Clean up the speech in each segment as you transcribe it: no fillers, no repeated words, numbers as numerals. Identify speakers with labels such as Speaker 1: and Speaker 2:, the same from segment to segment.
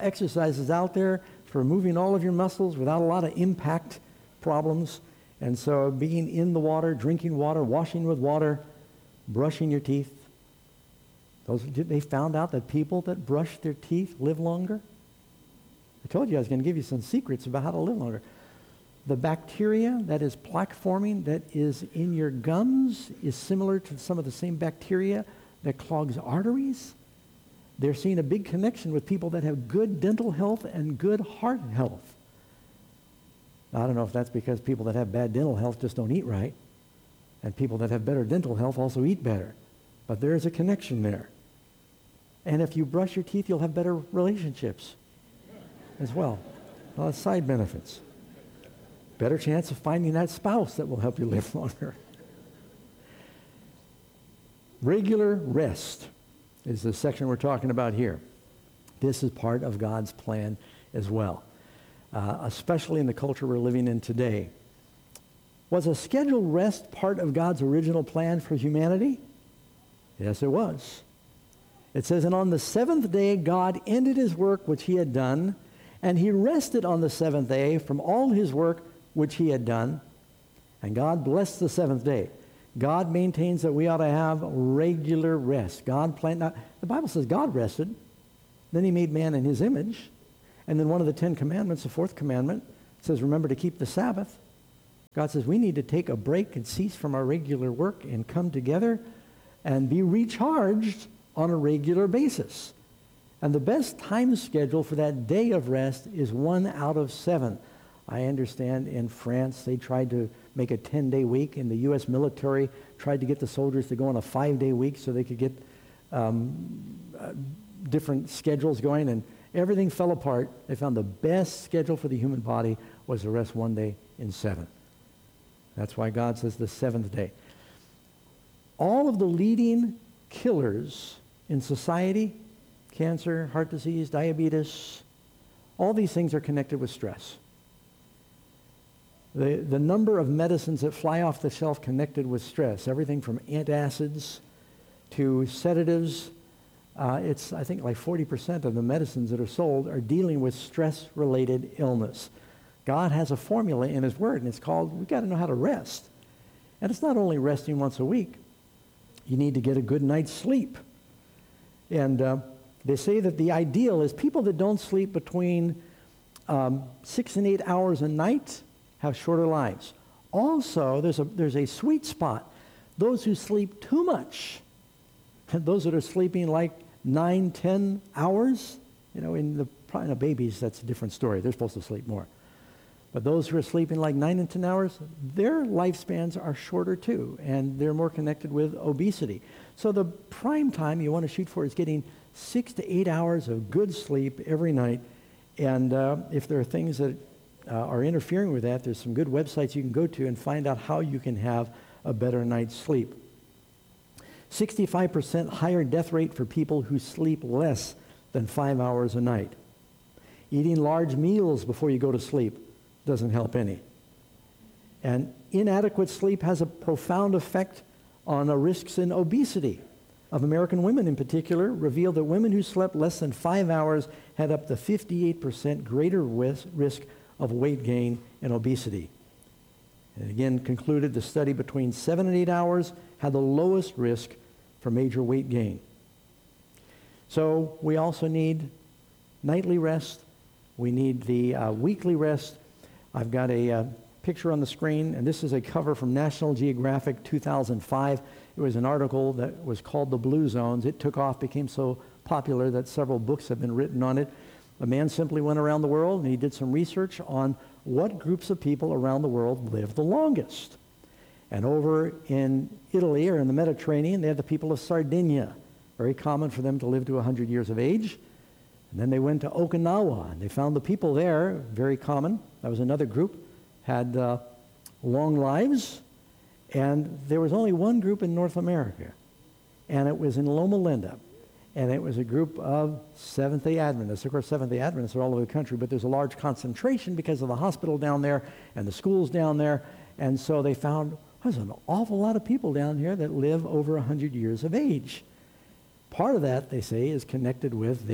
Speaker 1: exercises out there for moving all of your muscles without a lot of impact problems. And so being in the water, drinking water, washing with water, brushing your teeth. They found out that people that brush their teeth live longer. I told you I was going to give you some secrets about how to live longer. The bacteria that is plaque forming that is in your gums is similar to some of the same bacteria that clogs arteries. They're seeing a big connection with people that have good dental health and good heart health. Now, I don't know if that's because people that have bad dental health just don't eat right, and people that have better dental health also eat better. But there is a connection there. And if you brush your teeth, you'll have better relationships as well. A lot of side benefits. Better chance of finding that spouse that will help you live longer. Regular rest is the section we're talking about here. This is part of God's plan as well, especially in the culture we're living in today. Was a scheduled rest part of God's original plan for humanity? Yes, it was. It says, and on the seventh day, God ended his work which he had done, and he rested on the seventh day from all his work which he had done. And God blessed the seventh day. God maintains that we ought to have regular rest. Now, the Bible says God rested. Then he made man in his image. And then one of the 10 commandments, the fourth commandment, says, remember to keep the Sabbath. God says we need to take a break and cease from our regular work and come together and be recharged on a regular basis. And the best time schedule for that day of rest is 1 out of 7. I understand in France they tried to make a 10-day week, and the U.S. military tried to get the soldiers to go on a 5-day week so they could get different schedules going, and everything fell apart. They found the best schedule for the human body was to rest 1 day in 7. That's why God says the seventh day. All of the leading killers in society, cancer, heart disease, diabetes, all these things are connected with stress. The number of medicines that fly off the shelf connected with stress, everything from antacids to sedatives, it's, I think, like 40% of the medicines that are sold are dealing with stress-related illness. God has a formula in his word, and it's called, we've got to know how to rest. And it's not only resting once a week. You need to get a good night's sleep. And they say that the ideal is people that don't sleep between 6 and 8 hours a night have shorter lives. Also, there's a sweet spot. Those who sleep too much, and those that are sleeping like 9, 10 hours, in babies, that's a different story. They're supposed to sleep more. But those who are sleeping like 9 and 10 hours, their lifespans are shorter too, and they're more connected with obesity. So the prime time you want to shoot for is getting 6 to 8 hours of good sleep every night. And if there are things that are interfering with that, there's some good websites you can go to and find out how you can have a better night's sleep. 65% higher death rate for people who sleep less than 5 hours a night. Eating large meals before you go to sleep doesn't help any. And inadequate sleep has a profound effect on the risks in obesity. Of American women in particular, revealed that women who slept less than 5 hours had up to 58% greater risk of weight gain and obesity. And again, concluded the study between 7 and 8 hours had the lowest risk for major weight gain. So we also need nightly rest. We need the weekly rest. I've got a picture on the screen, and this is a cover from National Geographic 2005. It was an article that was called The Blue Zones. It took off, became so popular that several books have been written on it. A man simply went around the world and he did some research on what groups of people around the world live the longest. And over in Italy or in the Mediterranean, they had the people of Sardinia. Very common for them to live to 100 years of age. And then they went to Okinawa, and they found the people there, very common. That was another group, had long lives. And there was only one group in North America, and it was in Loma Linda. And it was a group of Seventh-day Adventists. Of course, Seventh-day Adventists are all over the country, but there's a large concentration because of the hospital down there and the schools down there. And so they found there's an awful lot of people down here that live over 100 years of age. Part of that, they say, is connected with their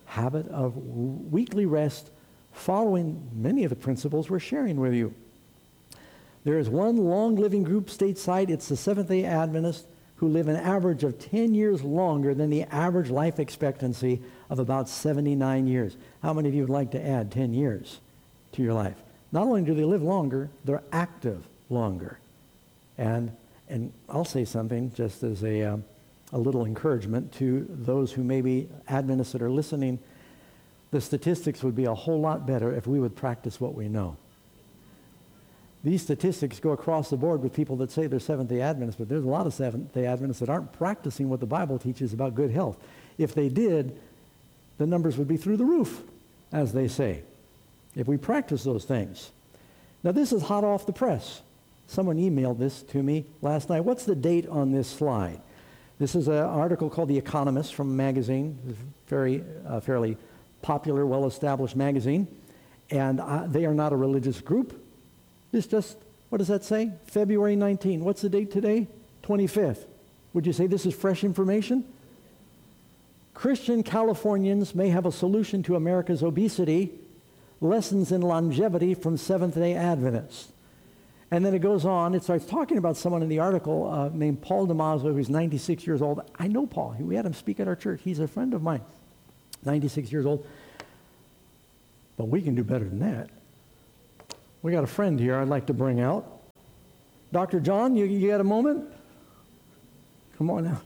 Speaker 1: habit of weekly rest, following many of the principles we're sharing with you. There is one long-living group stateside. It's the Seventh-day Adventists, who live an average of 10 years longer than the average life expectancy of about 79 years. How many of you would like to add 10 years to your life? Not only do they live longer, they're active longer. And I'll say something just as a little encouragement to those who may be Adventists that are listening. The statistics would be a whole lot better if we would practice what we know. These statistics go across the board with people that say they're Seventh-day Adventists, but there's a lot of Seventh-day Adventists that aren't practicing what the Bible teaches about good health. If they did, the numbers would be through the roof, as they say, if we practice those things. Now, this is hot off the press. Someone emailed this to me last night. What's the date on this slide? This is an article called The Economist from a magazine, very fairly popular, well-established magazine, and they are not a religious group. It's just, what does that say? February 19. What's the date today? 25th. Would you say this is fresh information? Christian Californians may have a solution to America's obesity. Lessons in longevity from Seventh-day Adventists. And then it goes on. It starts talking about someone in the article named Paul DeMazo, who's 96 years old. I know Paul. We had him speak at our church. He's a friend of mine, 96 years old. But we can do better than that. We got a friend here I'd like to bring out. Dr. John, you got a moment? Come on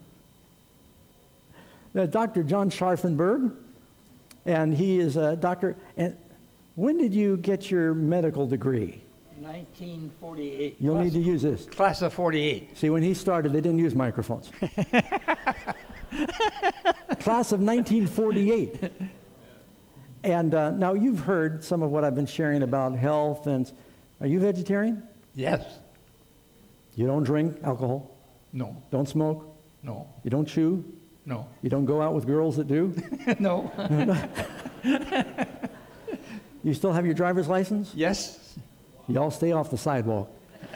Speaker 1: now. Dr. John Scharfenberg, and he is a doctor. And when did you get your medical degree?
Speaker 2: 1948.
Speaker 1: You'll need to use this.
Speaker 2: Class of 48.
Speaker 1: See, when he started, they didn't use microphones. Class of 1948. And now you've heard some of what I've been sharing about health. And are you vegetarian?
Speaker 2: Yes.
Speaker 1: You don't drink alcohol?
Speaker 2: No.
Speaker 1: Don't smoke?
Speaker 2: No.
Speaker 1: You don't chew?
Speaker 2: No.
Speaker 1: You don't go out with girls that do?
Speaker 2: No.
Speaker 1: You still have your driver's license?
Speaker 2: Yes.
Speaker 1: Y'all stay off the sidewalk.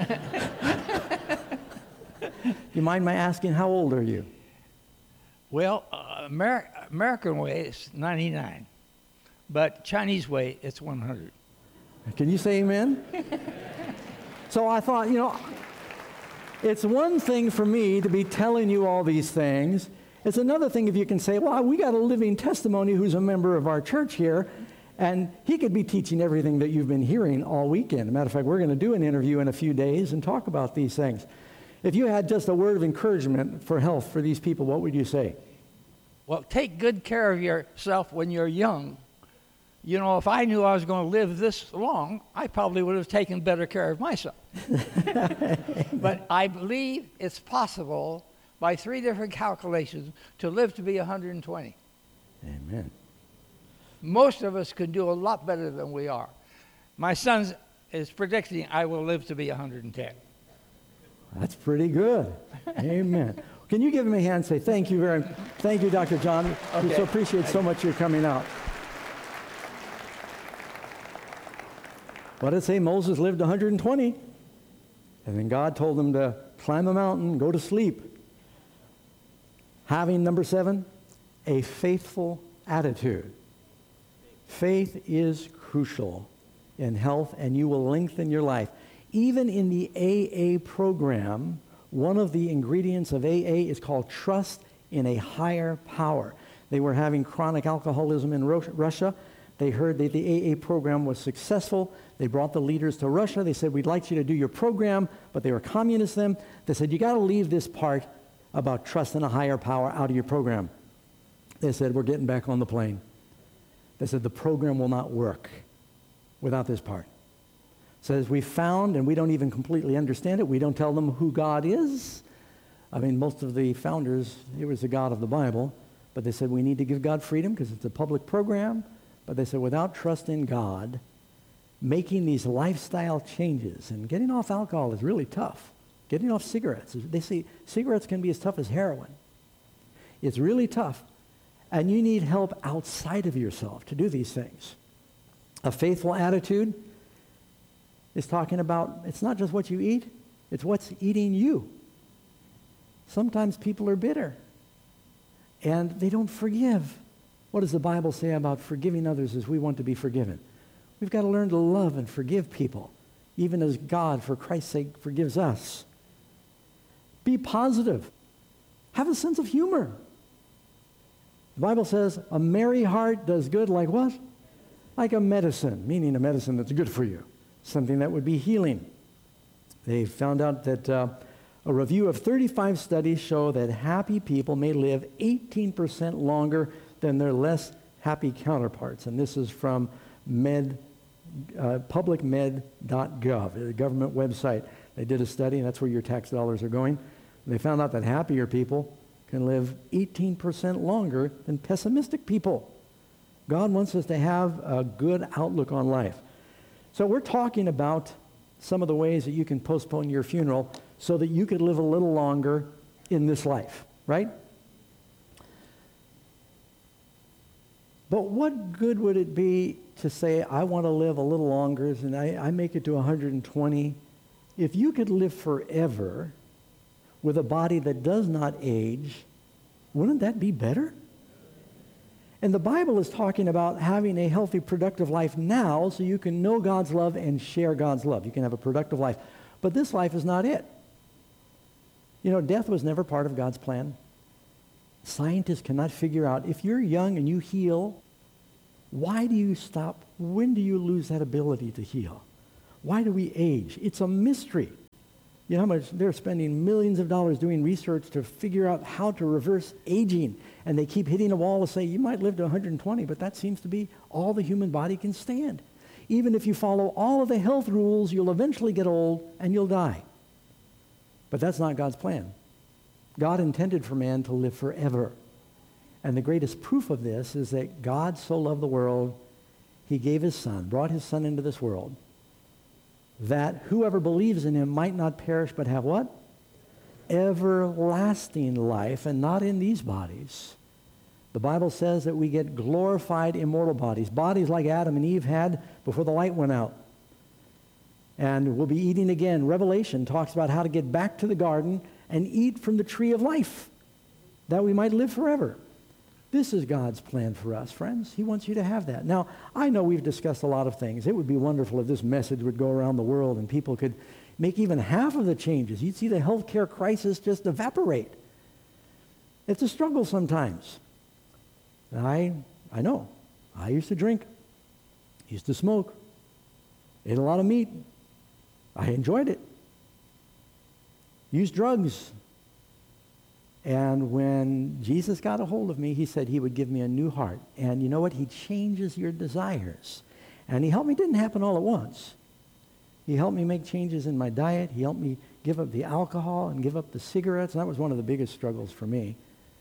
Speaker 1: You mind my asking, how old are you?
Speaker 2: Well, American way is 99, but Chinese way it's 100.
Speaker 1: Can you say amen? So I thought, it's one thing for me to be telling you all these things. It's another thing if you can say, well, we got a living testimony who's a member of our church here, and he could be teaching everything that you've been hearing all weekend. As a matter of fact, we're going to do an interview in a few days and talk about these things. If you had just a word of encouragement for health for these people, what would you say?
Speaker 2: Well, take good care of yourself when you're young. If I knew I was going to live this long, I probably would have taken better care of myself. But I believe it's possible by 3 different calculations to live to be 120.
Speaker 1: Amen.
Speaker 2: Most of us can do a lot better than we are. My son is predicting I will live to be 110.
Speaker 1: That's pretty good. Amen. Can you give him a hand and say thank you thank you, Dr. John.
Speaker 2: Okay.
Speaker 1: We so appreciate so much your coming out. What did it say? Moses lived 120. And then God told him to climb a mountain, go to sleep. Having, number 7, a faithful attitude. Faith is crucial in health, and you will lengthen your life. Even in the AA program, one of the ingredients of AA is called trust in a higher power. They were having chronic alcoholism in Russia. They heard that the AA program was successful. They brought the leaders to Russia. They said, we'd like you to do your program, but they were communists then. They said, you got to leave this part about trust in a higher power out of your program. They said, we're getting back on the plane. They said, the program will not work without this part. Says, we found, and we don't even completely understand it. We don't tell them who God is. I mean, most of the founders, it was the God of the Bible. But they said, we need to give God freedom because it's a public program. But they said, without trust in God, making these lifestyle changes and getting off alcohol is really tough. Getting off cigarettes. They say cigarettes can be as tough as heroin. It's really tough. And you need help outside of yourself to do these things. A faithful attitude is talking about, it's not just what you eat, it's what's eating you. Sometimes people are bitter and they don't forgive. What does the Bible say about forgiving others as we want to be forgiven? We've got to learn to love and forgive people, even as God, for Christ's sake, forgives us. Be positive. Have a sense of humor. The Bible says a merry heart does good like what? Like a medicine, meaning a medicine that's good for you, something that would be healing. They found out that a review of 35 studies show that happy people may live 18% longer than their less happy counterparts. And this is from publicmed.gov, a government website. They did a study, and that's where your tax dollars are going. They found out that happier people can live 18% longer than pessimistic people. God wants us to have a good outlook on life. So we're talking about some of the ways that you can postpone your funeral so that you could live a little longer in this life, right? But what good would it be to say, I want to live a little longer, and I make it to 120? If you could live forever with a body that does not age, wouldn't that be better? And the Bible is talking about having a healthy, productive life now so you can know God's love and share God's love. You can have a productive life. But this life is not it. You know, death was never part of God's plan. Scientists cannot figure out, if you're young and you heal, why do you stop? When do you lose that ability to heal? Why do we age? It's a mystery. You know how much they're spending millions of dollars doing research to figure out how to reverse aging. And they keep hitting a wall to say, you might live to 120, but that seems to be all the human body can stand. Even if you follow all of the health rules, you'll eventually get old and you'll die. But that's not God's plan. God intended for man to live forever. And the greatest proof of this is that God so loved the world, he gave his son, brought his son into this world, that whoever believes in him might not perish but have what? Everlasting life, and not in these bodies. The Bible says that we get glorified immortal bodies, bodies like Adam and Eve had before the light went out. And we'll be eating again. Revelation talks about how to get back to the garden and eat from the tree of life, that we might live forever. This is God's plan for us, friends. He wants you to have that. Now, I know we've discussed a lot of things. It would be wonderful if this message would go around the world and people could make even half of the changes. You'd see the healthcare crisis just evaporate. It's a struggle sometimes. I know. I used to drink, used to smoke, ate a lot of meat. I enjoyed it. Used drugs. And when Jesus got a hold of me, he said he would give me a new heart. And you know what? He changes your desires. And he helped me. It didn't happen all at once. He helped me make changes in my diet. He helped me give up the alcohol and give up the cigarettes. And that was one of the biggest struggles for me.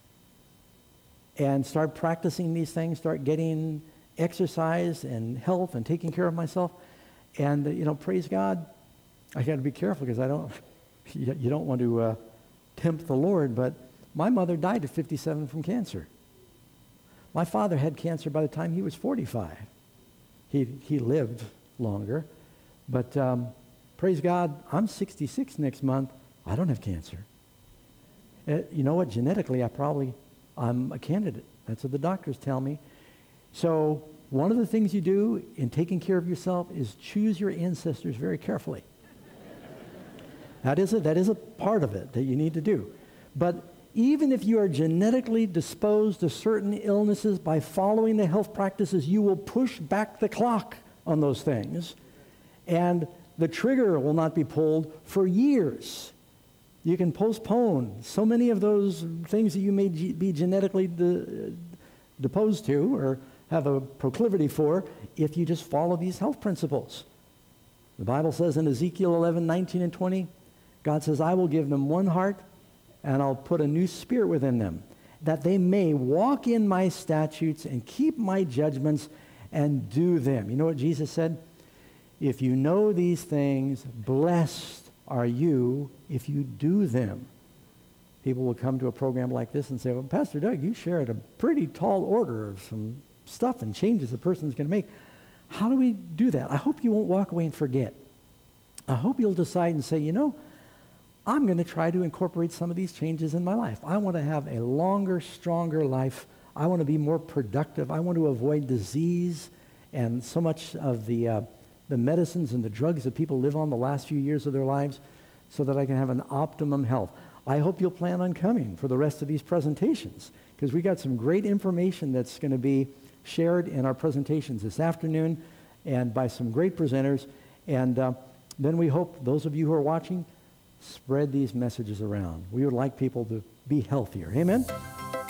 Speaker 1: And start practicing these things, start getting exercise and health and taking care of myself. And, praise God. I got to be careful because you don't want to tempt the Lord, but my mother died at 57 from cancer. My father had cancer by the time he was 45. He lived longer. But praise God, I'm 66 next month. I don't have cancer. You know what? Genetically, I'm a candidate. That's what the doctors tell me. So one of the things you do in taking care of yourself is choose your ancestors very carefully. That is a part of it that you need to do. But even if you are genetically disposed to certain illnesses, by following the health practices, you will push back the clock on those things. And the trigger will not be pulled for years. You can postpone so many of those things that you may be genetically deposed to or have a proclivity for if you just follow these health principles. The Bible says in Ezekiel 11, 19 and 20, God says, I will give them one heart, and I'll put a new spirit within them, that they may walk in my statutes and keep my judgments and do them. You know what Jesus said? If you know these things, blessed are you if you do them. People will come to a program like this and say, well, Pastor Doug, you shared a pretty tall order of some stuff and changes the person's going to make. How do we do that? I hope you won't walk away and forget. I hope you'll decide and say, I'm going to try to incorporate some of these changes in my life. I want to have a longer, stronger life. I want to be more productive. I want to avoid disease and so much of the medicines and the drugs that people live on the last few years of their lives so that I can have an optimum health. I hope you'll plan on coming for the rest of these presentations because we got some great information that's going to be shared in our presentations this afternoon and by some great presenters. And then we hope those of you who are watching spread these messages around. We would like people to be healthier. Amen?